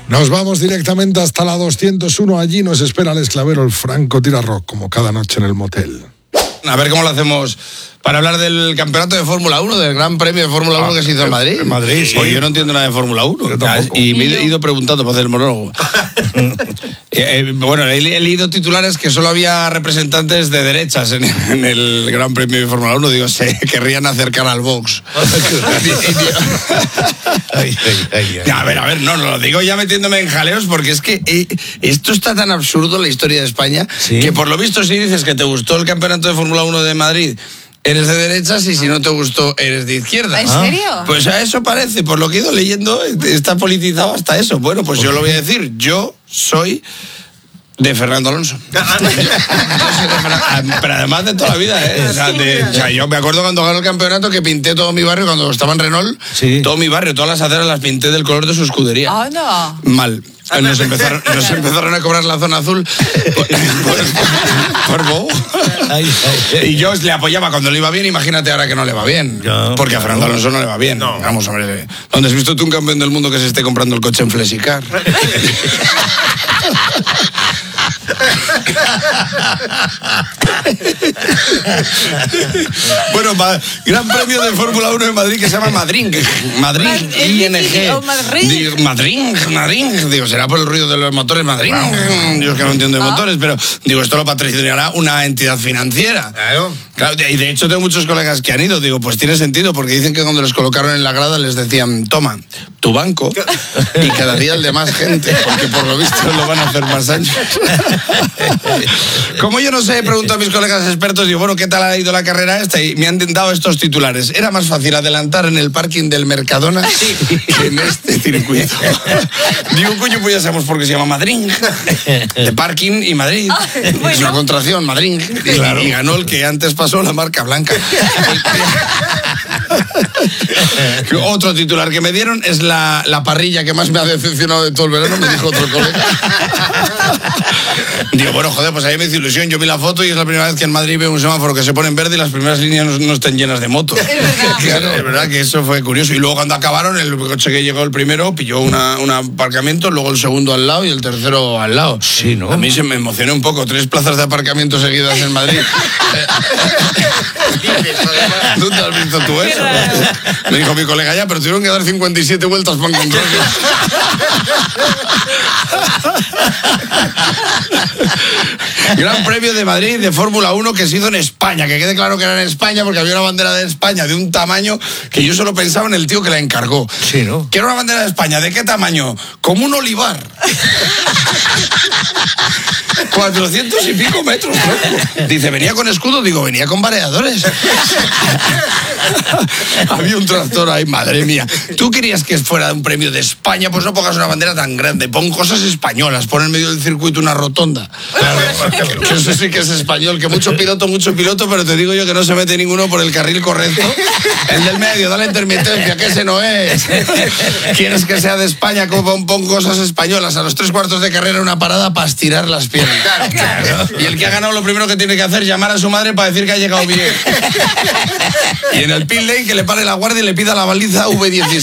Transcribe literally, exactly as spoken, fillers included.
Nos vamos directamente hasta la doscientos uno. Allí nos espera el esclavero, el Franco Tirarroc, como cada noche en el motel. A ver cómo lo hacemos para hablar del campeonato de Fórmula uno, del Gran Premio de Fórmula uno ah, que se hizo en Madrid. En Madrid, sí. Pues yo no entiendo nada de Fórmula uno. Y me he ido preguntando para hacer el monólogo. eh, eh, bueno, he, he leído titulares que solo había representantes de derechas en, en el Gran Premio de Fórmula uno. Digo, se querrían acercar al box. ay, ay, ay, ay. A ver, a ver, no, no lo digo ya metiéndome en jaleos, porque es que eh, esto está tan absurdo en la historia de España, ¿sí? Que por lo visto si dices que te gustó el campeonato de Fórmula uno de Madrid, eres de derechas, y si no te gustó, eres de izquierda. ¿En serio? Pues a eso parece, por lo que he ido leyendo, está politizado hasta eso. Bueno, pues yo lo voy a decir, yo soy de Fernando Alonso. Yo, yo soy de Fernando, pero además de toda la vida, ¿eh? O sea, de, o sea, yo me acuerdo cuando ganó el campeonato que pinté todo mi barrio, cuando estaba en Renault, sí. Todo mi barrio, todas las aceras las pinté del color de su escudería. Oh, no. Mal. Nos empezaron, nos empezaron a cobrar la zona azul por, por, por bobo. Y yo le apoyaba cuando le iba bien, imagínate ahora que no le va bien. No, porque a Fernando Alonso no le va bien. No. Vamos a ver, ¿dónde has visto tú un campeón del mundo que se esté comprando el coche en Flexicar? Bueno, Gran Premio de Fórmula uno en Madrid que se llama Madrid. Madrid, I N G. Madrid. Madrid, Madrid. Digo, será por el ruido de los motores Madrid. Yo es que no entiendo de motores, pero digo, esto lo patrocinará una entidad financiera. Claro. Claro. Y de hecho tengo muchos colegas que han ido. Digo, pues tiene sentido, porque dicen que cuando los colocaron en la grada les decían, toma, tu banco, y cada día el de más gente, porque por lo visto lo van a hacer más años. Como yo no sé, pregunto a mis colegas expertos, digo, bueno, ¿qué tal ha ido la carrera esta? Y me han dado estos titulares. Era más fácil adelantar en el parking del Mercadona que en este circuito. Digo, coño, pues ya sabemos por qué se llama Madrid. De parking y Madrid. Bueno. Es una contracción, Madrid. Y, claro. Y ganó el que antes pasó, la marca blanca. Otro titular que me dieron es la, la parrilla que más me ha decepcionado de todo el verano, me dijo otro colega. Digo, bueno, joder, pues ahí me hizo ilusión. Yo vi la foto y es la primera vez que en Madrid veo un semáforo que se pone en verde y las primeras líneas no, no están llenas de motos. Es verdad. Claro, es verdad que eso fue curioso. Y luego cuando acabaron, el coche que llegó el primero pilló una, un aparcamiento, luego el segundo al lado y el tercero al lado. Sí, ¿no? A mí se me emocionó un poco. Tres plazas de aparcamiento seguidas en Madrid. ¿Dónde has visto tú eso? Me dijo mi colega, ya, pero tuvieron que dar cincuenta y siete vueltas para encontrarlo. Gran Premio de Madrid de Fórmula uno que se hizo en España, que quede claro que era en España porque había una bandera de España de un tamaño que yo solo pensaba en el tío que la encargó. Sí, ¿no? Que era una bandera de España, ¿de qué tamaño? Como un olivar. cuatrocientos y pico metros, ¿no? Dice, ¿venía con escudo? Digo, venía con variadores. Había un tractor ahí, madre mía. ¿Tú querías que fuera un premio de España? Pues no pongas una bandera tan grande, pon cosas españolas, pon en medio del circuito una rotonda. Claro, que eso sí que es español, que mucho piloto, mucho piloto, pero te digo yo que no se mete ninguno por el carril correcto. El del medio, dale intermitencia, que ese no es. ¿Quieres que sea de España? Pon, pon cosas españolas. A los tres cuartos de carrera una parada para estirar las piernas. Claro, claro. Y el que ha ganado lo primero que tiene que hacer es llamar a su madre para decir que ha llegado bien. Y en el pit lane que le pare la guardia y le pida la baliza V dieciséis.